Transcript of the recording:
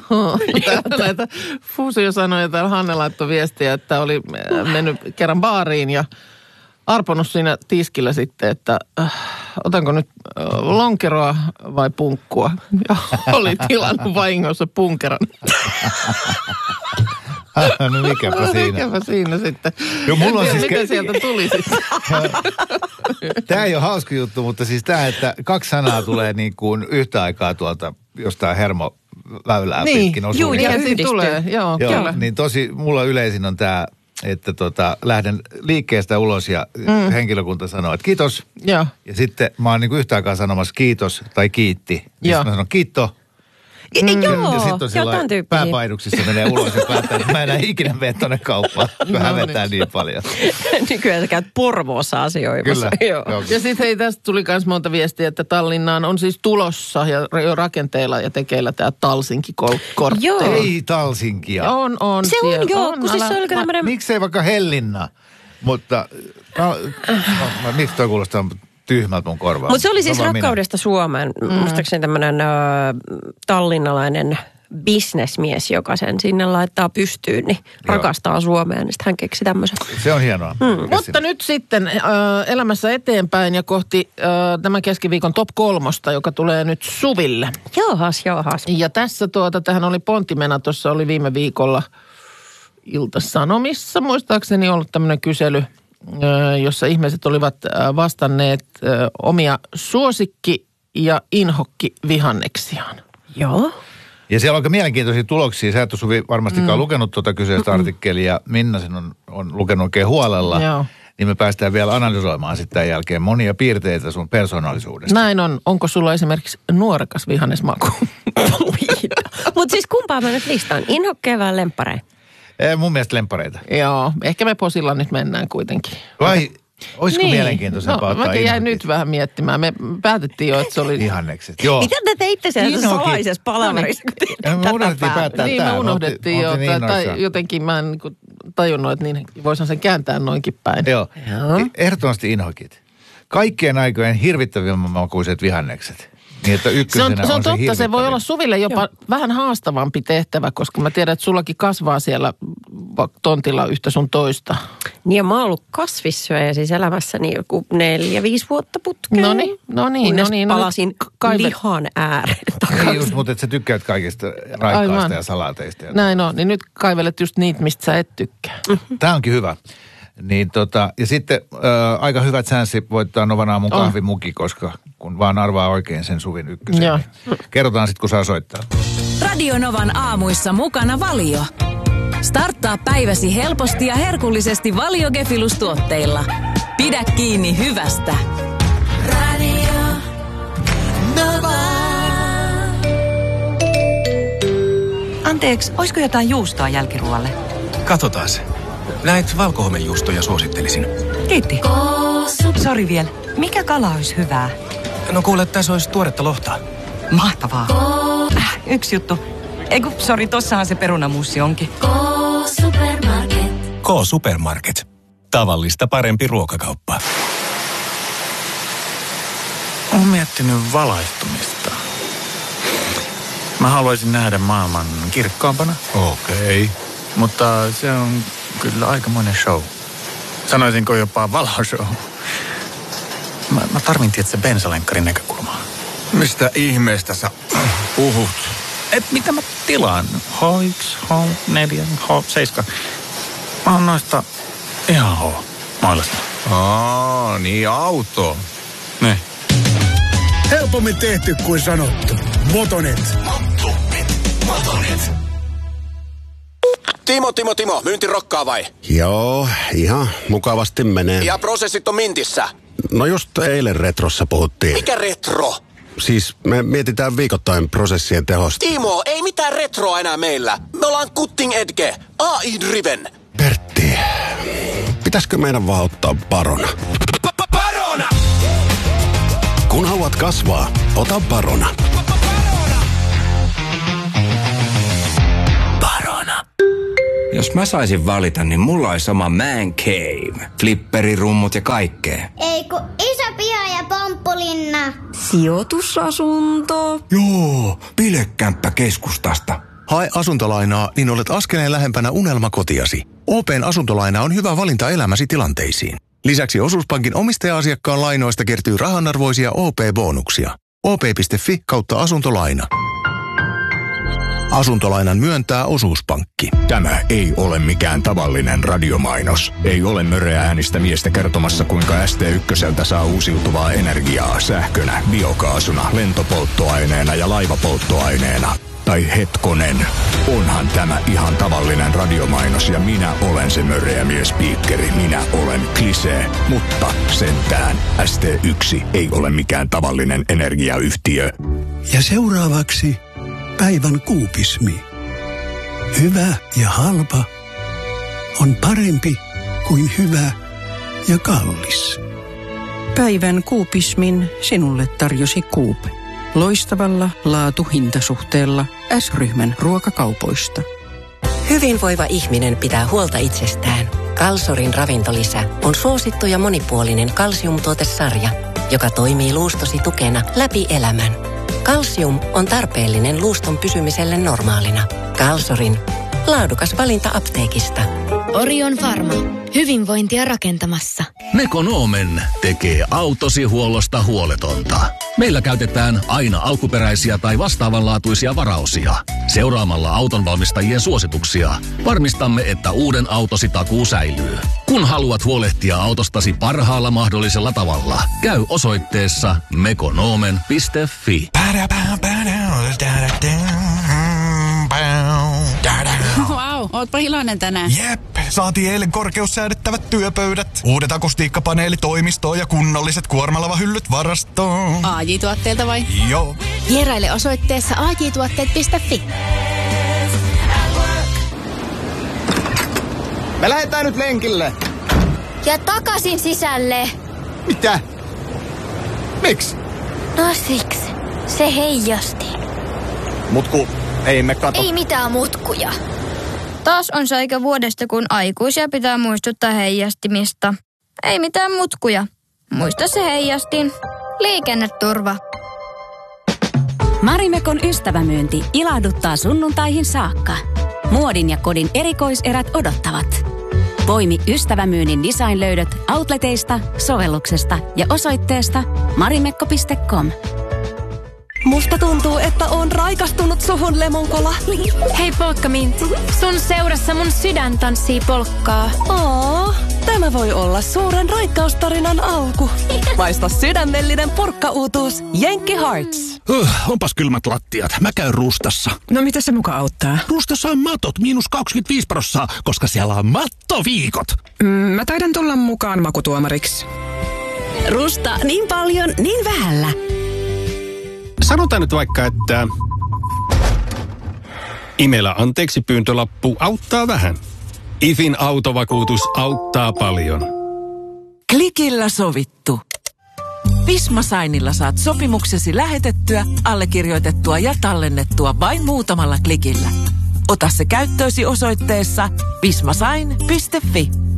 näitä fuusiosanoja. Täällä Hanne laittoi viestiä, että oli mennyt kerran baariin ja arponut siinä tiskillä sitten, että otanko nyt lonkeroa vai punkkua. Ja oli tilannut vahingossa punkeran. No mikäpä siinä. Mikäpä siinä sitten. Jo, mulla on siis miten sieltä tuli sitten. Tämä ei ole hauska juttu, mutta siis tämä, että 2 sanaa tulee niin kuin yhtä aikaa tuolta jostain hermoväylää pitkin osuun. Juu, ja siitä tulee. Joo, kyllä. Niin mulla yleisin on tämä, että lähden liikkeestä ulos ja henkilökunta sanoo, että kiitos. Joo. Ja sitten mä oon niin kuin yhtä aikaa sanomassa kiitos tai kiitti. Ja sitten mä sanon kiitto. Joo, ja sitten on sellainen pääpainuksissa menee ulos ja päättää, että mä enää ikinä mene tuonne kauppaan. Mä hävetää niin paljon. Nykyään sä käyt Porvoossa asioimassa. Kyllä. Joo. Ja sitten hei, tästä tuli myös monta viestiä, että Tallinnaan on siis tulossa ja jo rakenteilla ja tekeillä tämä Talsinki-kortteli. Joo. Ei Talsinkia. On. Se on joo, kun siis se oli tämmöinen... Miksei vaikka Hellinna? Mutta miksi toi kuulostaa tyhmältä mun korvaa? Mutta se oli siis Rakkaudesta Suomeen. Muistaakseni tämmöinen tallinnalainen bisnesmies, joka sen sinne laittaa pystyyn, niin rakastaa Suomea, niin sitten hän keksi tämmöisen. Se on hienoa. Mutta nyt sitten elämässä eteenpäin ja kohti tämän keskiviikon top 3, joka tulee nyt Suville. Joohas. Ja tässä tähän oli ponttimena, tuossa oli viime viikolla Ilta-Sanomissa, muistaakseni ollut tämmöinen kysely, jossa ihmiset olivat vastanneet omia suosikki- ja inhokki-vihanneksiaan. Joo. Ja siellä on aika mielenkiintoisia tuloksia. Sä et ole, Suvi, varmastikaan lukenut tuota kyseistä artikkelia. Minna sen on lukenut oikein huolella. Joo. Niin me päästään vielä analysoimaan sitten jälkeen monia piirteitä sun persoonallisuudesta. Näin on. Onko sulla esimerkiksi nuorekas vihannesmaku? Mutta siis kumpaa mä nyt listaan? Inhokkeen vai lempparein? Mun mielestä lempareita. Joo, ehkä me posilla nyt mennään kuitenkin. Vai olisiko mielenkiintoisempaa ottaa mäkin jäin nyt vähän miettimään. Me päätettiin jo, että se oli... Ihannekset, joo. Mitä te teitte siellä salaisessa palaverissa, kun me unohdettiin päättää niin, tämä. me unohdettiin jo. Tai jotenkin mä en tajunnut, että niin voisin sen kääntää noinkin päin. Joo. Ehdottomasti inhokit. Kaikkien aikojen hirvittävimmän makuiset vihannekset. Niin, että ykkösenä se on totta, se voi olla Suville jopa vähän haastavampi tehtävä, koska mä tiedän, että sullakin kasvaa siellä tontilla yhtä sun toista. Niin ja mä oon ollut kasvissyöjä siis elämässäni joku 4-5 vuotta putkeen. No niin. Palasin lihan ääreen takaisin. Niin just, mutta et sä tykkäät kaikista raikkaista ja salaateista. Näin on, niin nyt kaivelet just niitä, mistä sä et tykkää. Tää onkin hyvä. Niin ja sitten aika hyvät säänsi voittaa Novan aamun kahvimuki, koska kun vaan arvaa oikein sen Suvin ykkösen. Niin kerrotaan sitten, kun saa soittaa. Radio Novan aamuissa mukana Valio. Starttaa päiväsi helposti ja herkullisesti Valio Gefilus-tuotteilla. Pidä kiinni hyvästä. Radio Nova. Anteeksi, olisiko jotain juustoa jälkiruolle? Katsotaan se. Näitä valkohomejuustoja suosittelisin. Kiitti. Sori vielä. Mikä kala olisi hyvää? No kuule, tässä olisi tuoretta lohta. Mahtavaa. Yksi juttu. Sori, tossahan se perunamussi onkin. K-Supermarket. K-Supermarket. Tavallista parempi ruokakauppa. Olen miettinyt valaistumista. Mä haluaisin nähdä maailman kirkkaampana. Okei. Mutta se on kyllä aikamoinen show. Sanoisinko jopa valoshow. Mä tarvin tietysti bensalenkkarin näkökulmaa. Mistä ihmeestä sä puhut? Mitä mä tilaan? H1, H4, H7. Mä oon noista ihan H-mailasta. Niin auto. Ne. Helpommin tehty kuin sanottu. Motonet. Timo, myynti rokkaa vai? Joo, ihan mukavasti menee. Ja prosessit on mintissä? No just eilen retrossa puhuttiin. Mikä retro? Siis me mietitään viikoittain prosessien tehosta. Timo, ei mitään retroa enää meillä. Me ollaan cutting edge, AI-driven. Pertti, pitäisikö meidän vaan ottaa Barona? Barona! Kun haluat kasvaa, ota Barona. Jos mä saisin valita, niin mulla olisi oma man cave. Flipperirummut ja kaikkea. Ei kun iso piha ja pomppulinna. Sijoitusasunto. Joo, bilekämppä keskustasta. Hae asuntolainaa, niin olet askeleen lähempänä unelmakotiasi. OP:n asuntolaina on hyvä valinta elämäsi tilanteisiin. Lisäksi Osuuspankin omistaja-asiakkaan lainoista kertyy rahanarvoisia OP-bonuksia. op.fi/asuntolaina. Asuntolainan myöntää Osuuspankki. Tämä ei ole mikään tavallinen radiomainos. Ei ole möreä äänistä miestä kertomassa, kuinka ST1 saa uusiutuvaa energiaa sähkönä, biokaasuna, lentopolttoaineena ja laivapolttoaineena. Tai hetkonen, onhan tämä ihan tavallinen radiomainos ja minä olen se möreä miespiikkeri. Minä olen Klisee, mutta sentään ST1 ei ole mikään tavallinen energiayhtiö. Ja seuraavaksi päivän kuupismi. Hyvä ja halpa on parempi kuin hyvä ja kallis. Päivän kuupismin sinulle tarjosi Coop. Loistavalla laatu-hintasuhteella S-ryhmän ruokakaupoista. Hyvinvoiva ihminen pitää huolta itsestään. Kalsorin ravintolisä on suosittu ja monipuolinen kalsiumtuotesarja, joka toimii luustosi tukena läpi elämän. Kalsium on tarpeellinen luuston pysymiselle normaalina. Kalsorin laadukas valinta apteekista. Orion Pharma. Hyvinvointia rakentamassa. Mekonomen tekee autosi huollosta huoletonta. Meillä käytetään aina alkuperäisiä tai vastaavanlaatuisia varausia. Seuraamalla autonvalmistajien suosituksia varmistamme, että uuden autosi takuu säilyy. Kun haluat huolehtia autostasi parhaalla mahdollisella tavalla, käy osoitteessa mekonomen.fi. Wow, ootpa iloinen tänään. Jep, saatiin eilen korkeussäädettävät työpöydät, uudet akustiikkapaneelitoimistoon ja kunnolliset kuormalavahyllyt varastoon. AJ-tuotteelta vai? Joo. Vieraile osoitteessa ajtuotteet.fi. Me lähdetään nyt lenkille. Ja takaisin sisälle. Mitä? Miksi? No siksi. Se heijasti. Mutku, ei me kato. Ei mitään mutkuja. Taas on se aika vuodesta, kun aikuisia pitää muistuttaa heijastimista. Ei mitään mutkuja. Muista se heijastin. Liikenneturva. Marimekon ystävämyynti ilahduttaa sunnuntaihin saakka. Muodin ja kodin erikoiserät odottavat. Poimi ystävämyynnin designlöydöt outleteista, sovelluksesta ja osoitteesta marimekko.com. Musta tuntuu, että on raikastunut suhun, Lemonkola. Hei Polkkamint, sun seurassa mun sydän tanssii polkkaa. Oo, tämä voi olla suuren raikkaustarinan alku. Maista sydämellinen porkkauutuus Jenkki Hearts. Onpas kylmät lattiat. Mä käyn Rustassa. No mitä se muka auttaa? Rustassa on matot -25%, koska siellä on mattoviikot. Mä taidan tulla mukaan makutuomariksi. Rusta niin paljon, niin vähällä. Sanotaan nyt vaikka, että Imelä anteeksi pyyntölappu auttaa vähän. IFin autovakuutus auttaa paljon. Klikillä sovittu. Visma Signilla saat sopimuksesi lähetettyä, allekirjoitettua ja tallennettua vain muutamalla klikillä. Ota se käyttöösi osoitteessa vismasign.fi.